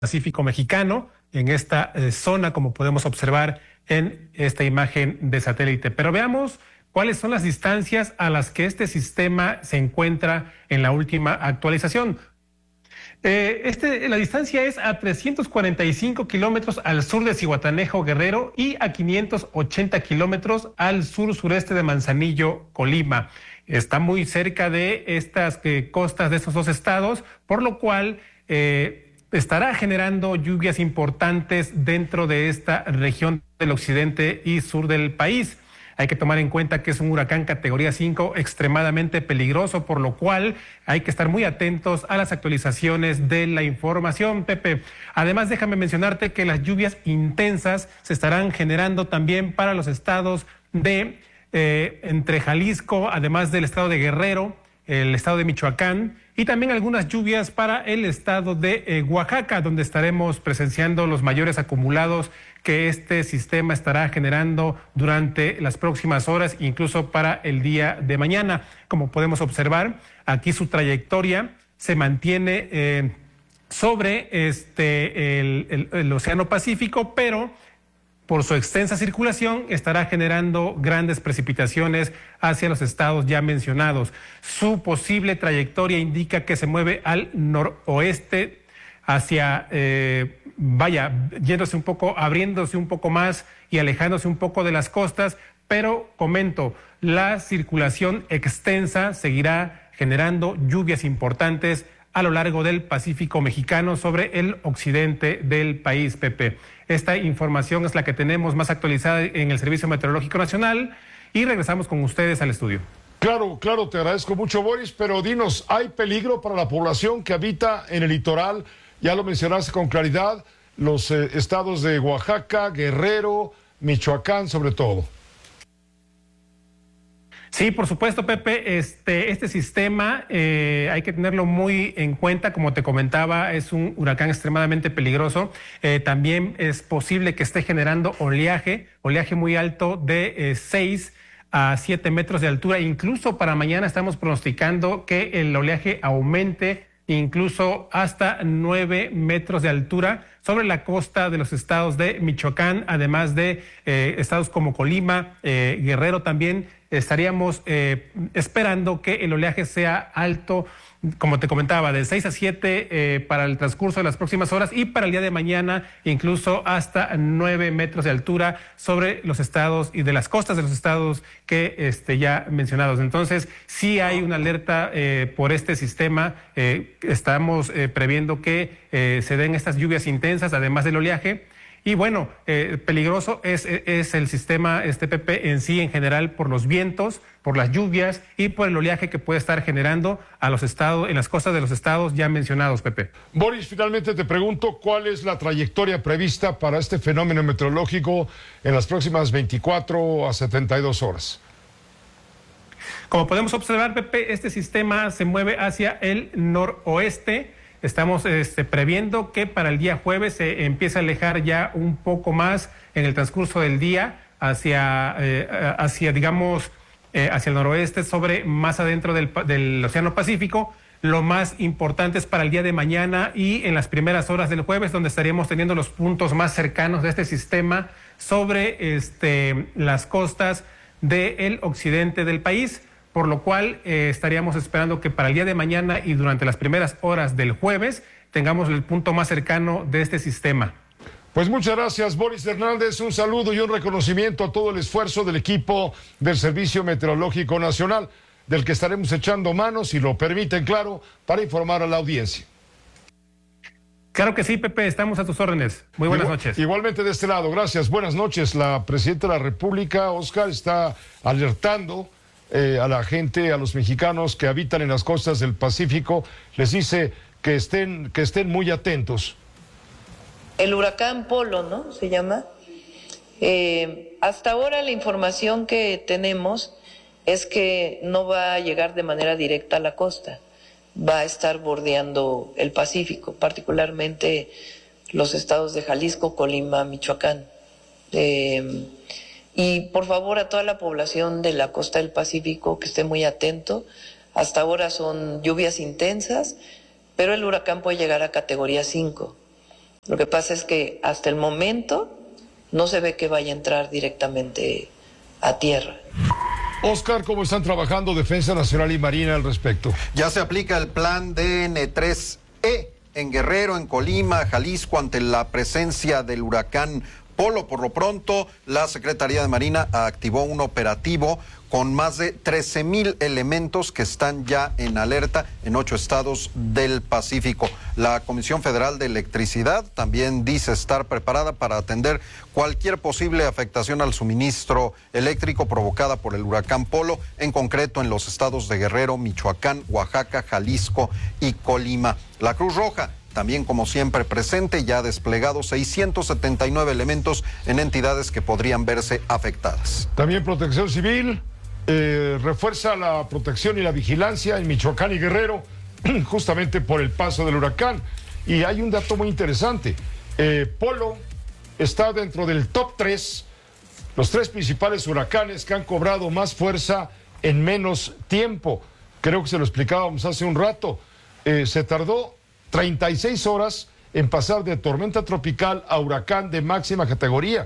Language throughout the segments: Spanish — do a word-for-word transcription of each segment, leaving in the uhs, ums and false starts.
Pacífico mexicano, en esta eh, zona, como podemos observar en esta imagen de satélite. Pero veamos cuáles son las distancias a las que este sistema se encuentra en la última actualización. Eh, este, la distancia es a trescientos cuarenta y cinco kilómetros al sur de Zihuatanejo, Guerrero, y a quinientos ochenta kilómetros al sur-sureste de Manzanillo, Colima. Está muy cerca de estas eh, costas de estos dos estados, por lo cual eh, estará generando lluvias importantes dentro de esta región del occidente y sur del país. Hay que tomar en cuenta que es un huracán categoría cinco extremadamente peligroso, por lo cual hay que estar muy atentos a las actualizaciones de la información, Pepe. Además, déjame mencionarte que las lluvias intensas se estarán generando también para los estados de eh, entre Jalisco, además del estado de Guerrero, el estado de Michoacán, y también algunas lluvias para el estado de eh, Oaxaca, donde estaremos presenciando los mayores acumulados que este sistema estará generando durante las próximas horas, incluso para el día de mañana. Como podemos observar, aquí su trayectoria se mantiene eh, sobre este, el, el, el Océano Pacífico, pero por su extensa circulación estará generando grandes precipitaciones hacia los estados ya mencionados. Su posible trayectoria indica que se mueve al noroeste hacia, eh, vaya, yéndose un poco, abriéndose un poco más y alejándose un poco de las costas, pero comento, la circulación extensa seguirá generando lluvias importantes a lo largo del Pacífico mexicano sobre el occidente del país, Pepe. Esta información es la que tenemos más actualizada en el Servicio Meteorológico Nacional y regresamos con ustedes al estudio. Claro, claro, te agradezco mucho, Boris, pero dinos, ¿hay peligro para la población que habita en el litoral? Ya lo mencionaste con claridad, los eh, estados de Oaxaca, Guerrero, Michoacán, sobre todo. Sí, por supuesto, Pepe. Este, este sistema eh, hay que tenerlo muy en cuenta. Como te comentaba, es un huracán extremadamente peligroso. Eh, también es posible que esté generando oleaje, oleaje muy alto de eh, seis a siete metros de altura. Incluso para mañana estamos pronosticando que el oleaje aumente incluso hasta nueve metros de altura sobre la costa de los estados de Michoacán, además de eh, estados como Colima, eh, Guerrero también. Estaríamos eh, esperando que el oleaje sea alto, como te comentaba, de seis a siete eh, para el transcurso de las próximas horas y para el día de mañana incluso hasta nueve metros de altura sobre los estados y de las costas de los estados que este, ya mencionados. Entonces, sí hay una alerta eh, por este sistema. Eh, estamos eh, previendo que eh, se den estas lluvias intensas, además del oleaje. Y bueno, eh, peligroso es, es el sistema este P P en sí en general por los vientos, por las lluvias y por el oleaje que puede estar generando a los estados, en las costas de los estados ya mencionados, Pepe. Boris, finalmente te pregunto, ¿cuál es la trayectoria prevista para este fenómeno meteorológico en las próximas veinticuatro a setenta y dos horas? Como podemos observar, Pepe, este sistema se mueve hacia el noroeste. Estamos este, previendo que para el día jueves se empiece a alejar ya un poco más en el transcurso del día hacia, eh, hacia digamos, eh, hacia el noroeste, sobre más adentro del, del Océano Pacífico. Lo más importante es para el día de mañana y en las primeras horas del jueves, donde estaríamos teniendo los puntos más cercanos de este sistema sobre este, las costas del occidente del país. Por lo cual eh, estaríamos esperando que para el día de mañana y durante las primeras horas del jueves tengamos el punto más cercano de este sistema. Pues muchas gracias, Boris Hernández. Un saludo y un reconocimiento a todo el esfuerzo del equipo del Servicio Meteorológico Nacional, del que estaremos echando manos, si lo permiten, claro, para informar a la audiencia. Claro que sí, Pepe, estamos a tus órdenes. Muy buenas Igual, noches. Igualmente de este lado, gracias. Buenas noches. La Presidenta de la República, Oscar, está alertando Eh, a la gente, a los mexicanos que habitan en las costas del Pacífico, les dice que estén, que estén muy atentos. El huracán Polo, ¿no? Se llama. Eh, hasta ahora la información que tenemos es que no va a llegar de manera directa a la costa, va a estar bordeando el Pacífico, particularmente los estados de Jalisco, Colima, Michoacán. Eh, Y por favor a toda la población de la costa del Pacífico que esté muy atento. Hasta ahora son lluvias intensas, pero el huracán puede llegar a categoría cinco. Lo que pasa es que hasta el momento no se ve que vaya a entrar directamente a tierra. Oscar, ¿cómo están trabajando Defensa Nacional y Marina al respecto? Ya se aplica el plan D N tres E en Guerrero, en Colima, Jalisco, ante la presencia del huracán Polo. Por lo pronto, la Secretaría de Marina activó un operativo con más de trece mil elementos que están ya en alerta en ocho estados del Pacífico. La Comisión Federal de Electricidad también dice estar preparada para atender cualquier posible afectación al suministro eléctrico provocada por el huracán Polo, en concreto en los estados de Guerrero, Michoacán, Oaxaca, Jalisco y Colima. La Cruz Roja también, como siempre, presente, ya ha desplegado seiscientos setenta y nueve elementos en entidades que podrían verse afectadas. También Protección Civil eh, refuerza la protección y la vigilancia en Michoacán y Guerrero, justamente por el paso del huracán. Y hay un dato muy interesante. Eh, Polo está dentro del top tres, los tres principales huracanes que han cobrado más fuerza en menos tiempo. Creo que se lo explicábamos hace un rato. Eh, se tardó treinta y seis horas en pasar de tormenta tropical a huracán de máxima categoría.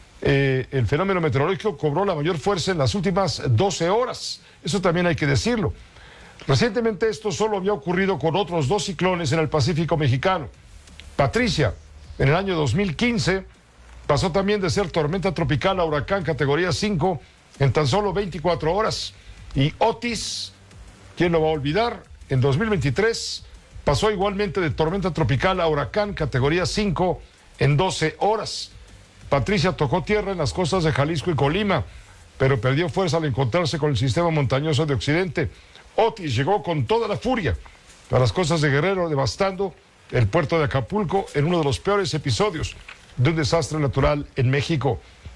Eh, el fenómeno meteorológico cobró la mayor fuerza en las últimas doce horas. Eso también hay que decirlo. Recientemente esto solo había ocurrido con otros dos ciclones en el Pacífico mexicano. Patricia, en el año dos mil quince, pasó también de ser tormenta tropical a huracán categoría cinco en tan solo veinticuatro horas. Y Otis, ¿quién lo va a olvidar? En dos mil veintitrés pasó igualmente de tormenta tropical a huracán categoría cinco en doce horas. Patricia tocó tierra en las costas de Jalisco y Colima, pero perdió fuerza al encontrarse con el sistema montañoso de Occidente. Otis llegó con toda la furia a las costas de Guerrero, devastando el puerto de Acapulco en uno de los peores episodios de un desastre natural en México.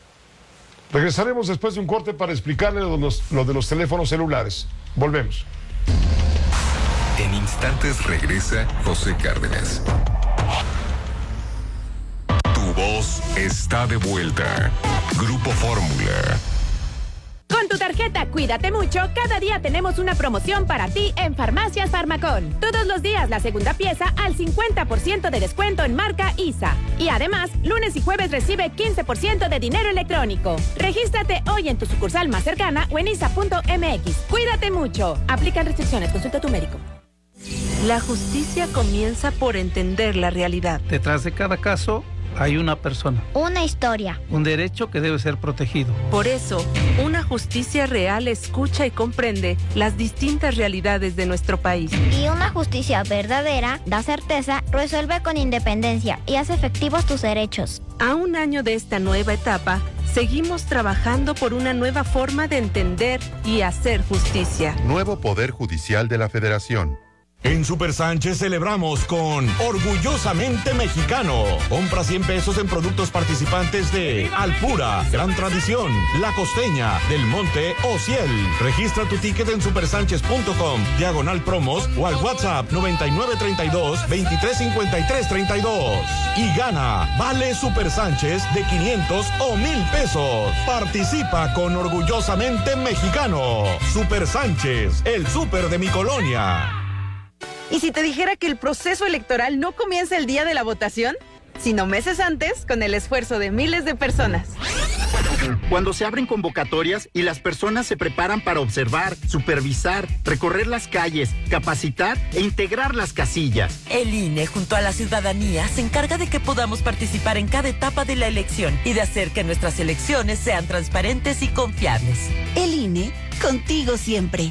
Regresaremos después de un corte para explicarle lo de los, lo de los teléfonos celulares. Volvemos. En instantes regresa José Cárdenas. Tu voz está de vuelta. Grupo Fórmula. Con tu tarjeta Cuídate Mucho, cada día tenemos una promoción para ti en Farmacias Farmacón. Todos los días la segunda pieza al cincuenta por ciento de descuento en marca I S A. Y además, lunes y jueves recibe quince por ciento de dinero electrónico. Regístrate hoy en tu sucursal más cercana o en isa punto m x. Cuídate mucho. Aplican restricciones. Consulta a tu médico. La justicia comienza por entender la realidad. Detrás de cada caso hay una persona. Una historia. Un derecho que debe ser protegido. Por eso, una justicia real escucha y comprende las distintas realidades de nuestro país. Y una justicia verdadera da certeza, resuelve con independencia y hace efectivos tus derechos. A un año de esta nueva etapa, seguimos trabajando por una nueva forma de entender y hacer justicia. Nuevo Poder Judicial de la Federación. En Super Sánchez celebramos con Orgullosamente Mexicano. Compra cien pesos en productos participantes de Alpura, Gran Tradición, La Costeña, Del Monte o Ciel. Registra tu ticket en supersánchez punto com, diagonal promos o al WhatsApp noventa y nueve treinta y dos veintitrés cincuenta y tres treinta y dos. Y gana vale Super Sánchez de quinientos o mil pesos. Participa con Orgullosamente Mexicano. Super Sánchez, el súper de mi colonia. ¿Y si te dijera que el proceso electoral no comienza el día de la votación, sino meses antes, con el esfuerzo de miles de personas? Cuando se abren convocatorias y las personas se preparan para observar, supervisar, recorrer las calles, capacitar e integrar las casillas. El I N E, junto a la ciudadanía, se encarga de que podamos participar en cada etapa de la elección y de hacer que nuestras elecciones sean transparentes y confiables. El I N E, contigo siempre.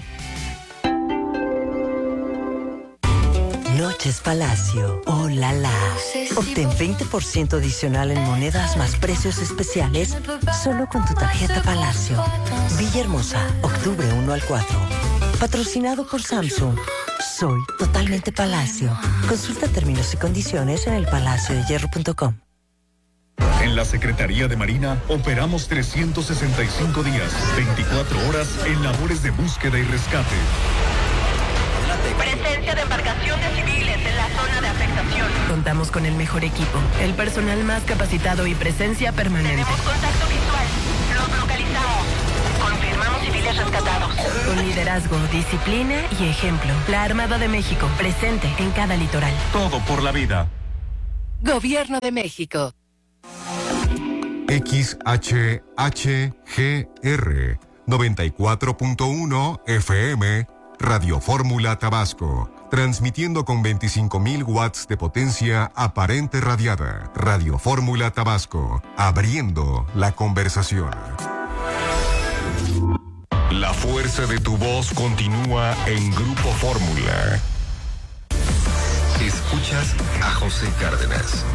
Noches Palacio, oh la la. Obtén veinte por ciento adicional en monedas más precios especiales solo con tu tarjeta Palacio. Villahermosa, octubre uno al cuatro. Patrocinado por Samsung. Soy totalmente Palacio. Consulta términos y condiciones en el palacio de hierro punto com. En la Secretaría de Marina operamos trescientos sesenta y cinco días, veinticuatro horas en labores de búsqueda y rescate. Presencia de embarcaciones civiles en la zona de afectación. Contamos con el mejor equipo, el personal más capacitado y presencia permanente. Tenemos contacto visual. Los localizamos. Confirmamos civiles rescatados. Con liderazgo, disciplina y ejemplo. La Armada de México, presente en cada litoral. Todo por la vida. Gobierno de México. X H H G R noventa y cuatro punto uno F M, Radio Fórmula Tabasco, transmitiendo con veinticinco mil watts de potencia aparente radiada. Radio Fórmula Tabasco, abriendo la conversación. La fuerza de tu voz continúa en Grupo Fórmula. Escuchas a José Cárdenas.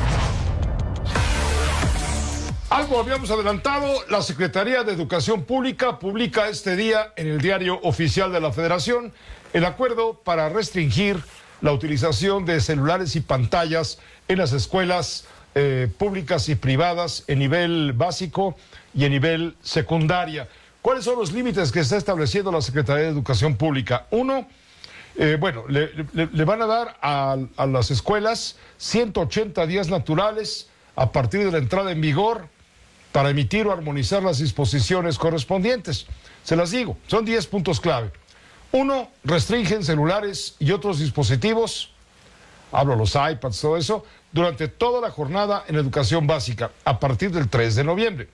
Algo habíamos adelantado, la Secretaría de Educación Pública publica este día en el Diario Oficial de la Federación el acuerdo para restringir la utilización de celulares y pantallas en las escuelas eh, públicas y privadas en nivel básico y en nivel secundaria. ¿Cuáles son los límites que está estableciendo la Secretaría de Educación Pública? Uno, eh, bueno, le, le, le van a dar a, a las escuelas ciento ochenta días naturales a partir de la entrada en vigor para emitir o armonizar las disposiciones correspondientes. Se las digo, son diez puntos clave. Uno, restringen celulares y otros dispositivos, hablo los iPads, todo eso, durante toda la jornada en educación básica, a partir del tres de noviembre.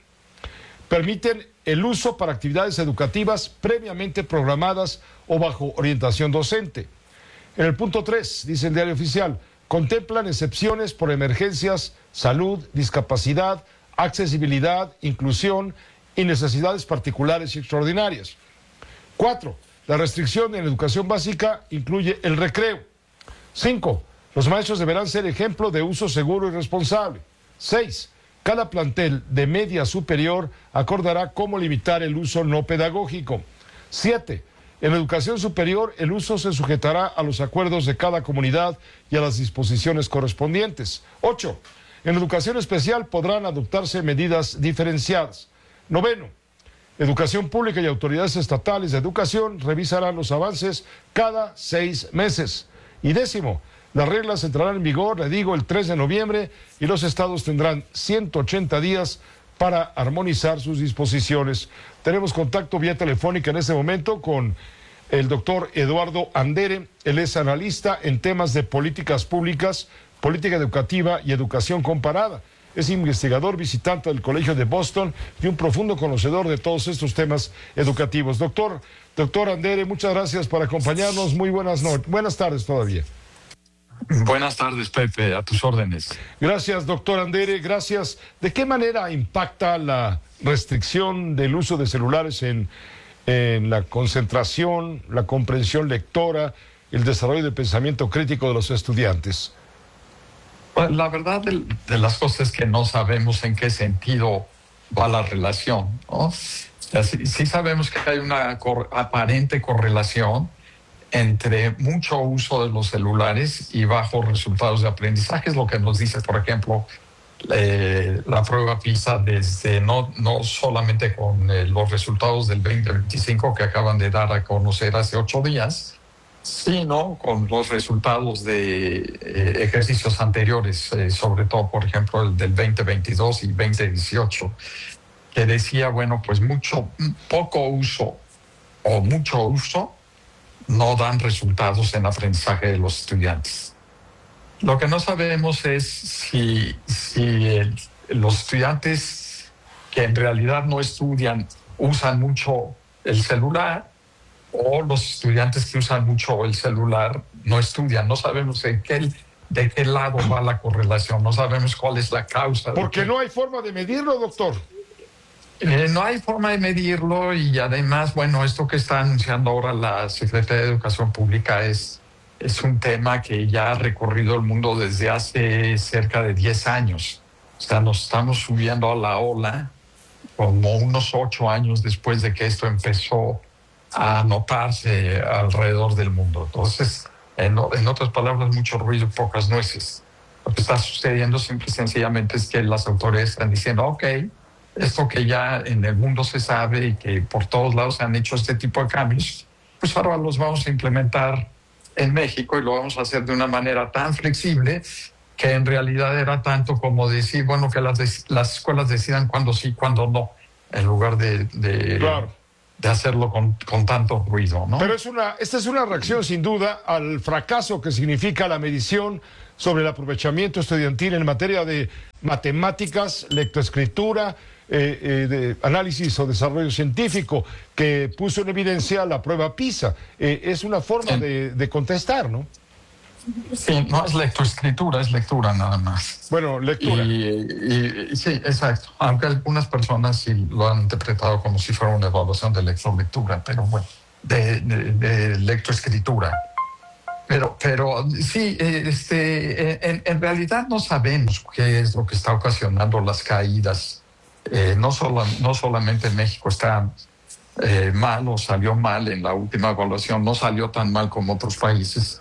Permiten el uso para actividades educativas previamente programadas o bajo orientación docente. En el punto tres, dice el Diario Oficial, contemplan excepciones por emergencias, salud, discapacidad, accesibilidad, inclusión y necesidades particulares y extraordinarias. Cuatro, la restricción en educación básica incluye el recreo. Cinco, los maestros deberán ser ejemplo de uso seguro y responsable. Seis, cada plantel de media superior acordará cómo limitar el uso no pedagógico. Siete, en educación superior el uso se sujetará a los acuerdos de cada comunidad y a las disposiciones correspondientes. Ocho, en educación especial podrán adoptarse medidas diferenciadas. Noveno, educación pública y autoridades estatales de educación revisarán los avances cada seis meses. Y décimo, las reglas entrarán en vigor, le digo, el tres de noviembre y los estados tendrán ciento ochenta días para armonizar sus disposiciones. Tenemos contacto vía telefónica en este momento con el doctor Eduardo Andere. Él es analista en temas de políticas públicas, política educativa y educación comparada. Es investigador visitante del Colegio de Boston y un profundo conocedor de todos estos temas educativos. Doctor, doctor Andere, muchas gracias por acompañarnos. Muy buenas noches, buenas tardes todavía. Buenas tardes, Pepe, a tus órdenes. Gracias, doctor Andere, gracias. ¿De qué manera impacta la restricción del uso de celulares en, en la concentración, la comprensión lectora, el desarrollo del pensamiento crítico de los estudiantes? Pues la verdad de, de las cosas es que no sabemos en qué sentido va la relación, ¿no? O sea, sí, sí sabemos que hay una cor, aparente correlación entre mucho uso de los celulares y bajos resultados de aprendizaje. Es lo que nos dice, por ejemplo, eh, la prueba PISA, desde no, no solamente con eh, los resultados del veinte veinticinco que acaban de dar a conocer hace ocho días, sino con los resultados de eh, ejercicios anteriores, eh, sobre todo, por ejemplo, el del veinte veintidós y veinte dieciocho, que decía, bueno, pues mucho, poco uso o mucho uso no dan resultados en aprendizaje de los estudiantes. Lo que no sabemos es si, si el, los estudiantes que en realidad no estudian usan mucho el celular, o los estudiantes que usan mucho el celular no estudian. No sabemos de qué, de qué lado va la correlación, no sabemos cuál es la causa. Porque que... no hay forma de medirlo, doctor. Eh, no hay forma de medirlo y además, bueno, esto que está anunciando ahora la Secretaría de Educación Pública es, es un tema que ya ha recorrido el mundo desde hace cerca de diez años. O sea, nos estamos subiendo a la ola como unos ocho años después de que esto empezó a notarse alrededor del mundo. Entonces, en, en otras palabras, mucho ruido y pocas nueces. Lo que está sucediendo simple y sencillamente es que las autoridades están diciendo, ok, esto que ya en el mundo se sabe y que por todos lados se han hecho este tipo de cambios, pues ahora los vamos a implementar en México y lo vamos a hacer de una manera tan flexible que en realidad era tanto como decir, bueno, que las, las escuelas decidan cuándo sí, cuándo no, en lugar de, de, claro. de hacerlo con, con tanto ruido, ¿no? Pero es una, esta es una reacción sin duda al fracaso que significa la medición sobre el aprovechamiento estudiantil en materia de matemáticas, lectoescritura, eh, eh, de análisis o desarrollo científico, que puso en evidencia la prueba PISA. Eh, es una forma sí. de, de contestar, ¿no? Sí, no es lectoescritura, es lectura nada más. Bueno, lectura. Y, y, y, sí, exacto. Aunque algunas personas sí lo han interpretado como si fuera una evaluación de lectolectura, pero bueno, de, de, de lectoescritura. Pero, pero sí, este, en, en realidad no sabemos qué es lo que está ocasionando las caídas. Eh, no, solo, no solamente México está eh, mal o salió mal en la última evaluación, no salió tan mal como otros países.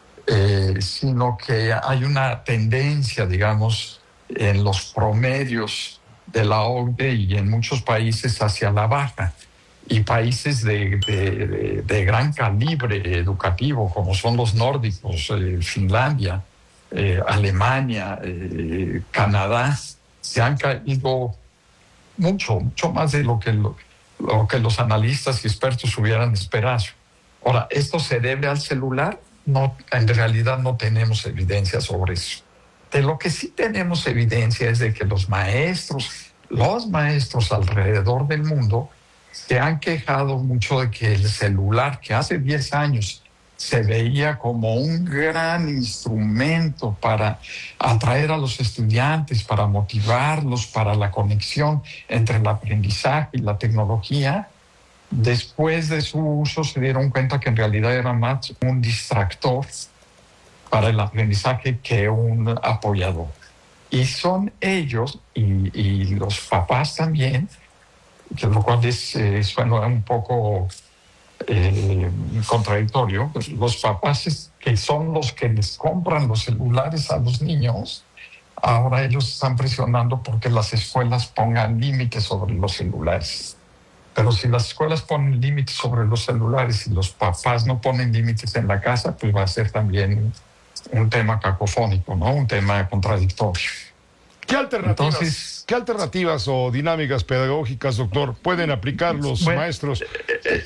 Eh, sino que hay una tendencia, digamos, en los promedios de la O C D E y en muchos países hacia la baja. Y países de, de, de, de gran calibre educativo, como son los nórdicos, eh, Finlandia, eh, Alemania, eh, Canadá, se han caído mucho, mucho más de lo que, lo, lo que los analistas y expertos hubieran esperado. Ahora, ¿esto se debe al celular? No, en realidad no tenemos evidencia sobre eso. De lo que sí tenemos evidencia es de que los maestros, los maestros alrededor del mundo se han quejado mucho de que el celular, que hace diez años se veía como un gran instrumento para atraer a los estudiantes, para motivarlos, para la conexión entre el aprendizaje y la tecnología, después de su uso se dieron cuenta que en realidad era más un distractor para el aprendizaje que un apoyador. Y son ellos y, y los papás también, que lo cual es, eh, suena un poco eh, contradictorio, pues los papás que son los que les compran los celulares a los niños, ahora ellos están presionando porque las escuelas pongan límites sobre los celulares. Pero si las escuelas ponen límites sobre los celulares y los papás no ponen límites en la casa, pues va a ser también un tema cacofónico, ¿no? Un tema contradictorio. ¿Qué alternativas, Entonces, ¿qué alternativas o dinámicas pedagógicas, doctor, pueden aplicar los bueno, maestros? Eh, eh,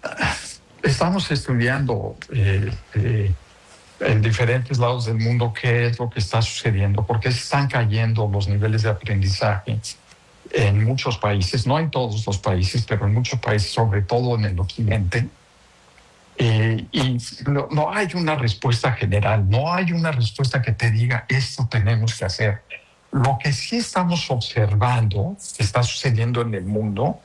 estamos estudiando eh, eh, en diferentes lados del mundo qué es lo que está sucediendo, por qué se están cayendo los niveles de aprendizaje en muchos países, no en todos los países, pero en muchos países, sobre todo en el occidente. Eh, y no, no hay una respuesta general, no hay una respuesta que te diga esto tenemos que hacer. Lo que sí estamos observando que está sucediendo en el mundo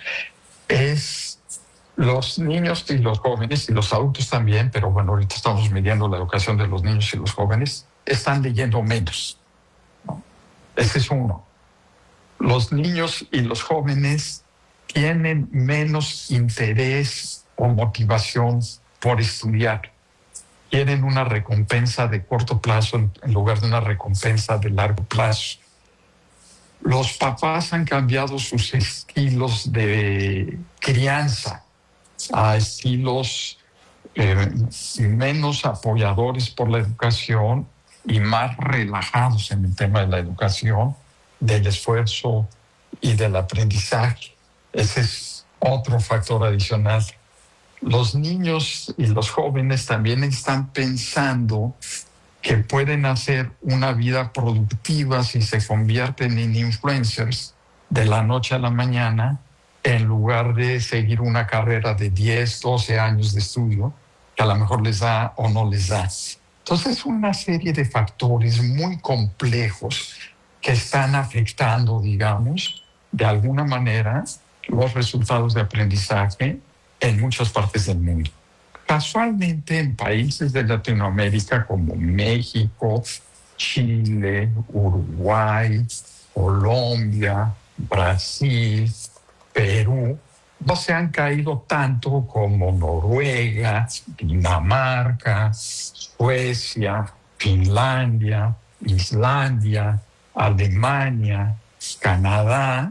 es los niños y los jóvenes, y los adultos también, pero bueno, ahorita estamos midiendo la educación de los niños y los jóvenes, están leyendo menos, ¿no? Ese es uno. Los niños y los jóvenes tienen menos interés o motivación por estudiar. Quieren una recompensa de corto plazo en lugar de una recompensa de largo plazo. Los papás han cambiado sus estilos de crianza a estilos eh, menos apoyadores por la educación y más relajados en el tema de la educación, del esfuerzo y del aprendizaje. Ese es otro factor adicional. Los niños y los jóvenes también están pensando que pueden hacer una vida productiva si se convierten en influencers de la noche a la mañana, en lugar de seguir una carrera de diez, doce años de estudio, que a lo mejor les da o no les da. Entonces, una serie de factores muy complejos que están afectando, digamos, de alguna manera, los resultados de aprendizaje en muchas partes del mundo. Casualmente, en países de Latinoamérica como México, Chile, Uruguay, Colombia, Brasil, Perú, no se han caído tanto como Noruega, Dinamarca, Suecia, Finlandia, Islandia, Alemania, Canadá.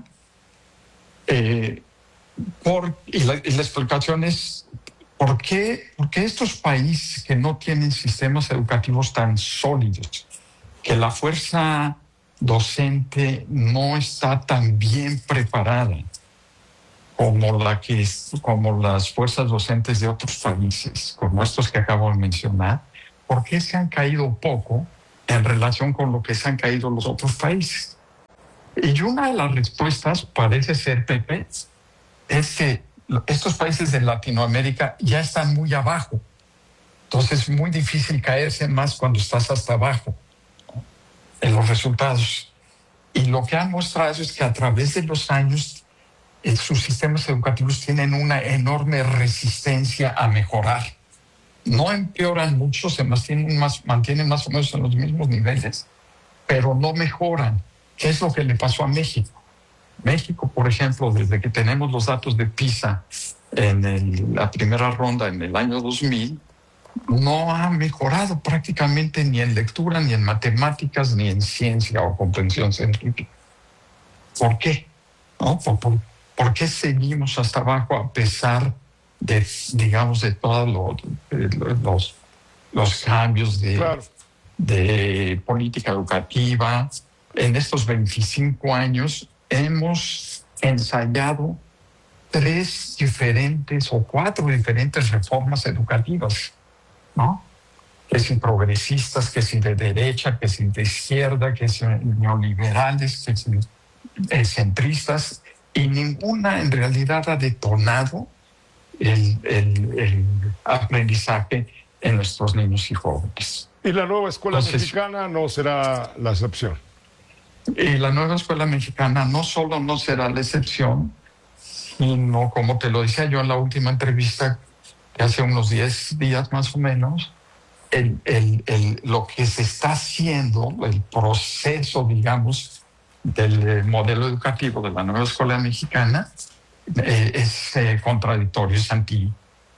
Eh, por, y, la, y la explicación es ¿por qué, por qué estos países que no tienen sistemas educativos tan sólidos, que la fuerza docente no está tan bien preparada como, la que, como las fuerzas docentes de otros países, como estos que acabo de mencionar, ¿por qué se han caído poco en relación con lo que se han caído los otros países. Y una de las respuestas parece ser, Pepe, es que estos países de Latinoamérica ya están muy abajo. Entonces es muy difícil caerse más cuando estás hasta abajo, ¿no?, en los resultados. Y lo que han mostrado es que a través de los años eh, sus sistemas educativos tienen una enorme resistencia a mejorar. No empeoran mucho, se mantienen más, mantienen más o menos en los mismos niveles, pero no mejoran. ¿Qué es lo que le pasó a México? México, por ejemplo, desde que tenemos los datos de PISA en el, la primera ronda en el año dos mil, no ha mejorado prácticamente ni en lectura, ni en matemáticas, ni en ciencia o comprensión científica. ¿Por qué? ¿No? ¿Por, por, ¿Por qué seguimos hasta abajo a pesar de, digamos, de todos lo, los, los cambios de, claro. de política educativa? En estos veinticinco años hemos ensayado tres diferentes o cuatro diferentes reformas educativas, ¿no? Que si progresistas, que si de derecha, que si de izquierda, que si neoliberales, que si eh, centristas, y ninguna en realidad ha detonado el, el, el aprendizaje en nuestros niños y jóvenes. ¿Y la nueva escuela Entonces, mexicana no será la excepción? Y la nueva escuela mexicana no solo no será la excepción, sino, como te lo decía yo en la última entrevista, que hace unos diez días más o menos, el, el, el, lo que se está haciendo, el proceso, digamos, del modelo educativo de la nueva escuela mexicana, eh, es eh, contradictorio, es anti,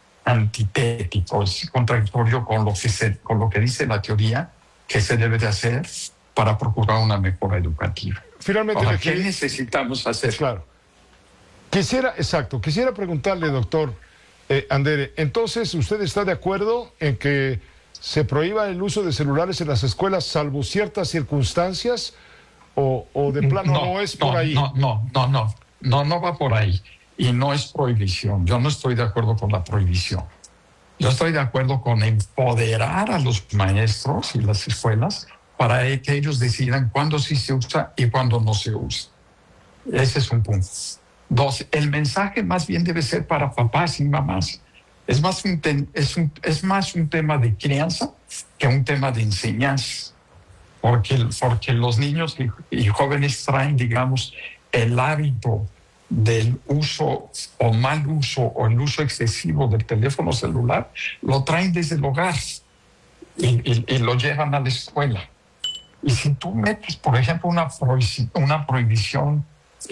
antitético, es contradictorio con lo, que se, con lo que dice la teoría que se debe de hacer para procurar una mejora educativa. Finalmente, Ahora, ¿qué necesitamos hacer? Claro. Quisiera, exacto, quisiera preguntarle, doctor eh, Andere, entonces, ¿usted está de acuerdo en que se prohíba el uso de celulares en las escuelas salvo ciertas circunstancias o, o de plano no, no es por no, ahí? No, no, no, no, no, no va por ahí. Y no es prohibición. Yo no estoy de acuerdo con la prohibición. Yo estoy de acuerdo con empoderar a los maestros y las escuelas para que ellos decidan cuándo sí se usa y cuándo no se usa. Ese es un punto. Dos, el mensaje más bien debe ser para papás y mamás. Es más un, te, es un, es más un tema de crianza que un tema de enseñanza. Porque, porque los niños y, y jóvenes traen, digamos, el hábito del uso o mal uso o el uso excesivo del teléfono celular, lo traen desde el hogar y, y, y lo llevan a la escuela. Y si tú metes, por ejemplo, una, prohibición, una prohibición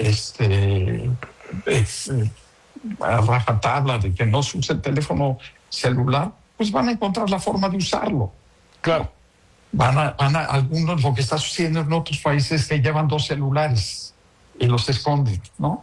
este, es, eh, a rajatabla de que no se use el teléfono celular, pues van a encontrar la forma de usarlo. Claro. Van a, van a algunos, lo que está sucediendo en otros países es que llevan dos celulares y los esconden, ¿no?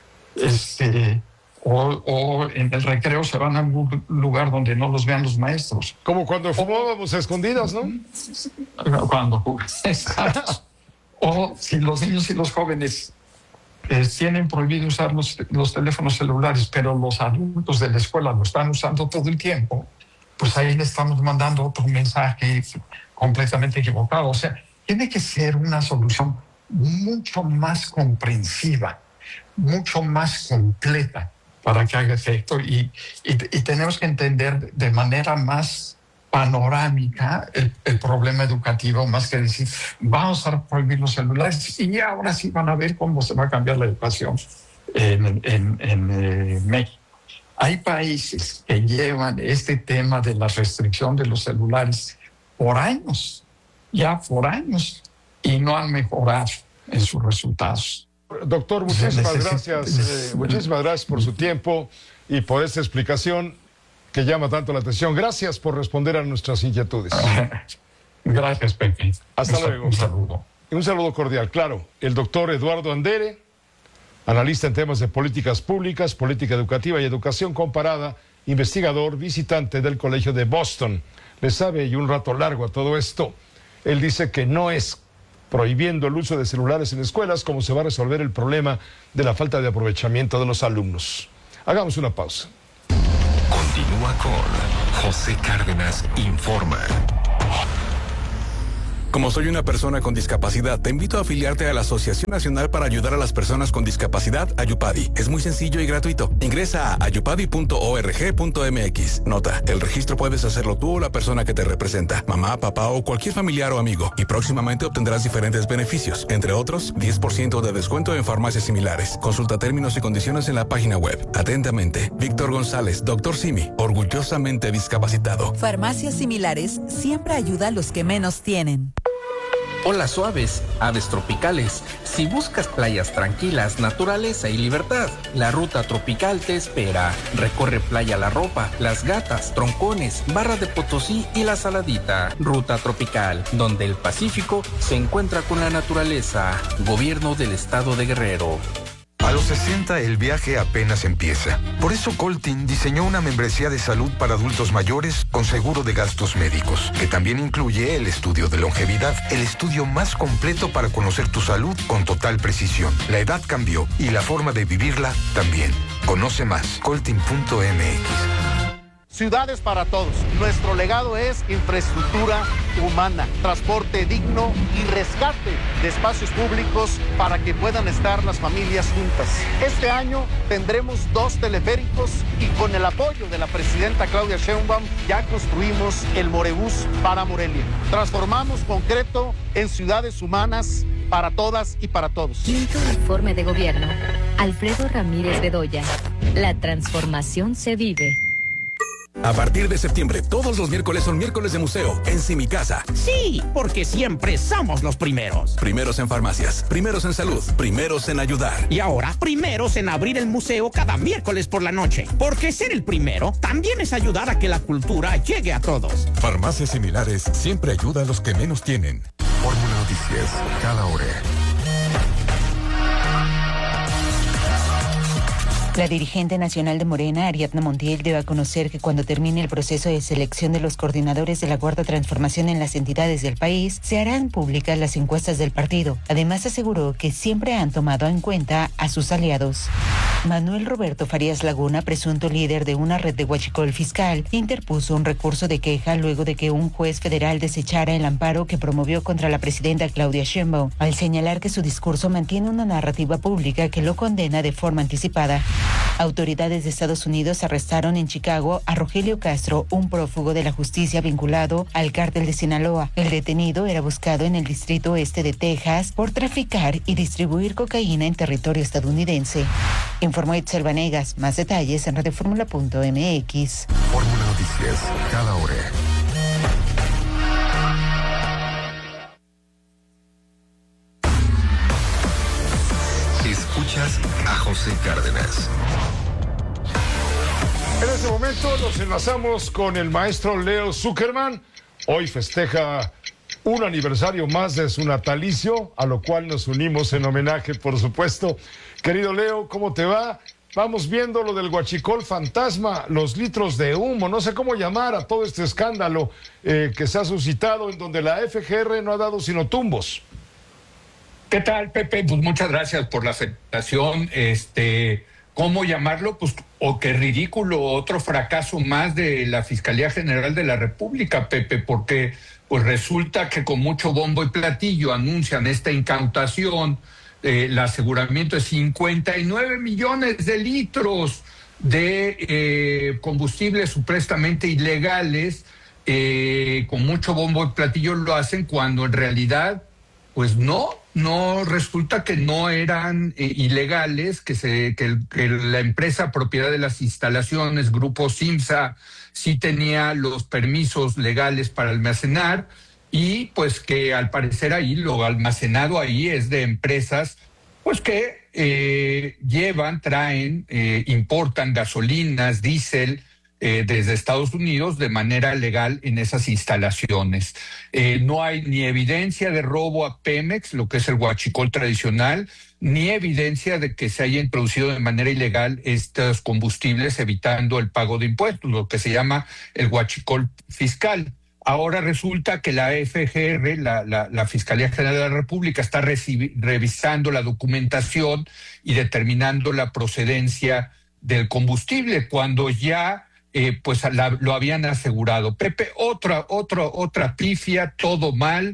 Este, o, o en el recreo se van a algún lugar donde no los vean los maestros. Como cuando fumábamos a escondidas, ¿no? Cuando exacto. O si los niños y los jóvenes eh, tienen prohibido usar los, los teléfonos celulares, pero los adultos de la escuela lo están usando todo el tiempo, pues ahí le estamos mandando otro mensaje completamente equivocado. O sea, tiene que ser una solución mucho más comprensiva, mucho más completa para que haga efecto y, y, y tenemos que entender de manera más panorámica el, el problema educativo, más que decir vamos a prohibir los celulares y ahora sí van a ver cómo se va a cambiar la educación en, en, en eh, México. Hay países que llevan este tema de la restricción de los celulares por años, ya por años, y no han mejorado en sus resultados. Doctor, muchísimas gracias, eh, muchísimas gracias por su tiempo y por esta explicación que llama tanto la atención. Gracias por responder a nuestras inquietudes. Gracias, Pepe. Hasta un, luego. Un saludo. Un saludo cordial, claro. El doctor Eduardo Andere, analista en temas de políticas públicas, política educativa y educación comparada, investigador, visitante del Colegio de Boston. Le sabe y un rato largo a todo esto. Él dice que no es prohibiendo el uso de celulares en escuelas como se va a resolver el problema de la falta de aprovechamiento de los alumnos. Hagamos una pausa. Continúa con José Cárdenas Informa. Como soy una persona con discapacidad, te invito a afiliarte a la Asociación Nacional para Ayudar a las Personas con Discapacidad, Ayupadi. Es muy sencillo y gratuito. Ingresa a ayupadi punto org punto mx. Nota, el registro puedes hacerlo tú o la persona que te representa, mamá, papá o cualquier familiar o amigo. Y próximamente obtendrás diferentes beneficios, entre otros, diez por ciento de descuento en farmacias similares. Consulta términos y condiciones en la página web. Atentamente, Víctor González, doctor Simi, orgullosamente discapacitado. Farmacias Similares siempre ayuda a los que menos tienen. Olas suaves, aves tropicales. Si buscas playas tranquilas, naturaleza y libertad, la ruta tropical te espera. Recorre Playa La Ropa, Las Gatas, Troncones, Barra de Potosí y La Saladita. Ruta tropical, donde el Pacífico se encuentra con la naturaleza. Gobierno del Estado de Guerrero. A los sesenta el viaje apenas empieza. Por eso Coltin diseñó una membresía de salud para adultos mayores con seguro de gastos médicos, que también incluye el estudio de longevidad, el estudio más completo para conocer tu salud con total precisión. La edad cambió y la forma de vivirla también. Conoce más, coltin punto mx. Ciudades para todos. Nuestro legado es infraestructura humana, transporte digno y rescate de espacios públicos para que puedan estar las familias juntas. Este año tendremos dos teleféricos y con el apoyo de la presidenta Claudia Sheinbaum ya construimos el Morebús para Morelia. Transformamos concreto en ciudades humanas para todas y para todos. Quinto informe de gobierno. Alfredo Ramírez Bedoya. La transformación se vive. A partir de septiembre, todos los miércoles son miércoles de museo en Simicasa. Sí, porque siempre somos los primeros. Primeros en farmacias, primeros en salud, primeros en ayudar. Y ahora, primeros en abrir el museo cada miércoles por la noche. Porque ser el primero también es ayudar a que la cultura llegue a todos. Farmacias Similares siempre ayuda a los que menos tienen. Fórmula Noticias, cada hora. La dirigente nacional de Morena, Ariadna Montiel, dio a conocer que cuando termine el proceso de selección de los coordinadores de la Cuarta Transformación en las entidades del país, se harán públicas las encuestas del partido. Además, aseguró que siempre han tomado en cuenta a sus aliados. Manuel Roberto Farías Laguna, presunto líder de una red de huachicol fiscal, interpuso un recurso de queja luego de que un juez federal desechara el amparo que promovió contra la presidenta Claudia Sheinbaum, al señalar que su discurso mantiene una narrativa pública que lo condena de forma anticipada. Autoridades de Estados Unidos arrestaron en Chicago a Rogelio Castro, un prófugo de la justicia vinculado al cártel de Sinaloa. El detenido era buscado en el distrito oeste de Texas por traficar y distribuir cocaína en territorio estadounidense. Informó Itzel Vanegas. Más detalles en radioformula punto mx. Fórmula Noticias, cada hora. Escuchas a José Cárdenas. En este momento nos enlazamos con el maestro Leo Zuckerman. Hoy festeja un aniversario más de su natalicio, a lo cual nos unimos en homenaje, por supuesto. Querido Leo, ¿cómo te va? Vamos viendo lo del huachicol fantasma, los litros de humo, no sé cómo llamar a todo este escándalo eh, que se ha suscitado, en donde la F G R no ha dado sino tumbos. ¿Qué tal, Pepe? Pues muchas gracias por la aceptación. Este, ¿cómo llamarlo? Pues, o qué ridículo, otro fracaso más de la Fiscalía General de la República, Pepe, porque pues resulta que con mucho bombo y platillo anuncian esta incautación, eh, el aseguramiento de cincuenta y nueve millones de litros de eh, combustibles supuestamente ilegales, eh, con mucho bombo y platillo lo hacen cuando en realidad, pues no, no, resulta que no eran eh, ilegales, que, se, que, el, que la empresa propiedad de las instalaciones, Grupo Simsa, sí tenía los permisos legales para almacenar y pues que al parecer ahí lo almacenado ahí es de empresas pues que eh, llevan, traen, eh, importan gasolinas, diésel, Eh, desde Estados Unidos de manera legal en esas instalaciones. Eh, no hay ni evidencia de robo a Pemex, lo que es el huachicol tradicional, ni evidencia de que se haya introducido de manera ilegal estos combustibles evitando el pago de impuestos, lo que se llama el huachicol fiscal. Ahora resulta que la F G R, la, la, la Fiscalía General de la República, está recibi- revisando la documentación y determinando la procedencia del combustible, cuando ya Eh, pues la, lo habían asegurado. Pepe, otra, otra, otra pifia, todo mal.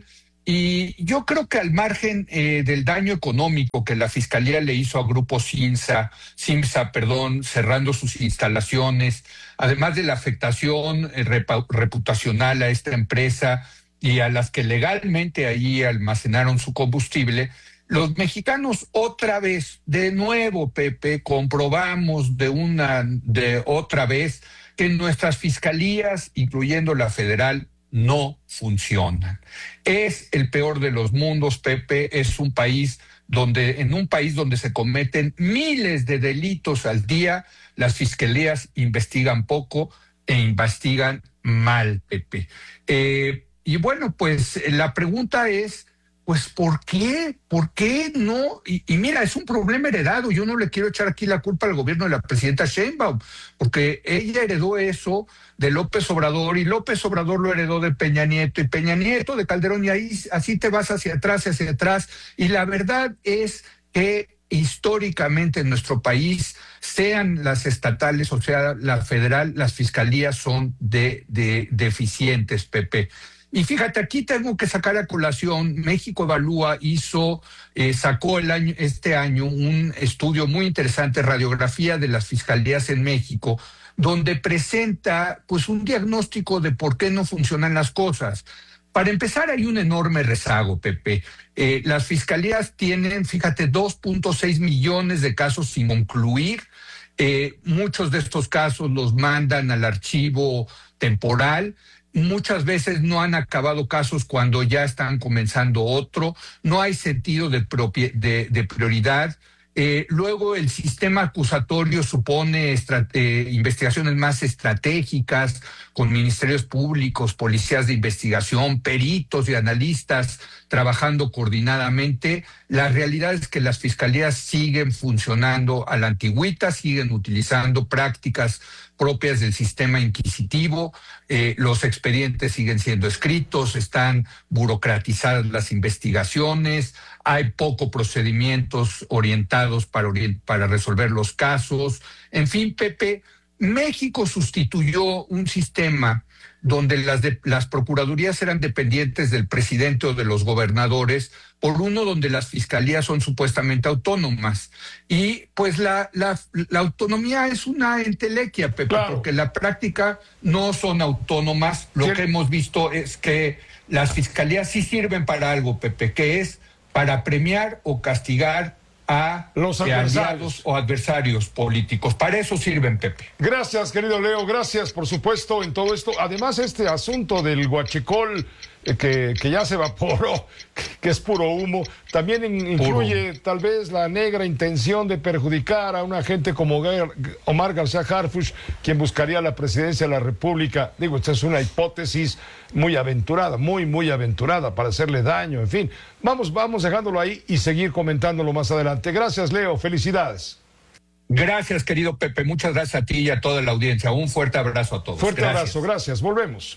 Y yo creo que al margen eh, del daño económico que la Fiscalía le hizo a Grupo Simsa, Simsa, perdón, cerrando sus instalaciones, además de la afectación eh, repa- reputacional a esta empresa y a las que legalmente allí almacenaron su combustible, los mexicanos otra vez, de nuevo, Pepe, comprobamos de una, de otra vez que nuestras fiscalías, incluyendo la federal, no funcionan. Es el peor de los mundos, Pepe. Es un país donde, en un país donde se cometen miles de delitos al día, las fiscalías investigan poco e investigan mal, Pepe. Eh, y bueno, pues la pregunta es, pues, ¿por qué? ¿Por qué no? Y, y mira, es un problema heredado. Yo no le quiero echar aquí la culpa al gobierno de la presidenta Sheinbaum, porque ella heredó eso de López Obrador, y López Obrador lo heredó de Peña Nieto, y Peña Nieto de Calderón, y ahí así te vas hacia atrás, hacia atrás. Y la verdad es que históricamente en nuestro país, sean las estatales o sea la federal, las fiscalías son de, de deficientes, Pepe. Y fíjate, aquí tengo que sacar a colación, México Evalúa hizo, eh, sacó el año, este año un estudio muy interesante, radiografía de las fiscalías en México, donde presenta pues un diagnóstico de por qué no funcionan las cosas. Para empezar, hay un enorme rezago, Pepe. Eh, las fiscalías tienen, fíjate, dos punto seis millones de casos sin concluir. Eh, muchos de estos casos los mandan al archivo temporal. Muchas veces no han acabado casos cuando ya están comenzando otro. No hay sentido de, propia, de, de prioridad. Eh, luego el sistema acusatorio supone eh, investigaciones más estratégicas con ministerios públicos, policías de investigación, peritos y analistas trabajando coordinadamente. La realidad es que las fiscalías siguen funcionando a la antigüita, siguen utilizando prácticas propias del sistema inquisitivo, eh, los expedientes siguen siendo escritos, están burocratizadas las investigaciones, hay pocos procedimientos orientados para, orient- para resolver los casos. En fin, Pepe, México sustituyó un sistema donde las, de, las procuradurías eran dependientes del presidente o de los gobernadores, por uno donde las fiscalías son supuestamente autónomas. Y pues la, la, la autonomía es una entelequia, Pepe, claro, porque en la práctica no son autónomas. Lo ¿Qué? que hemos visto es que las fiscalías sí sirven para algo, Pepe, que es para premiar o castigar a los aliados o adversarios políticos. Para eso sirven, Pepe. Gracias, querido Leo, gracias por supuesto en todo esto. Además, este asunto del huachicol eh, que, que ya se evaporó, que, que es puro humo, también in, incluye puro. tal vez la negra intención de perjudicar a una gente como Omar García Harfuch, quien buscaría la presidencia de la República. Digo, esta es una hipótesis muy aventurada, muy, muy aventurada para hacerle daño, en fin. Vamos, vamos dejándolo ahí y seguir comentándolo más adelante. Gracias, Leo, felicidades. Gracias, querido Pepe, muchas gracias a ti y a toda la audiencia. Un fuerte abrazo a todos. Fuerte gracias. abrazo, gracias. Volvemos.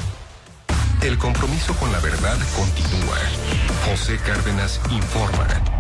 El compromiso con la verdad continúa. José Cárdenas informa.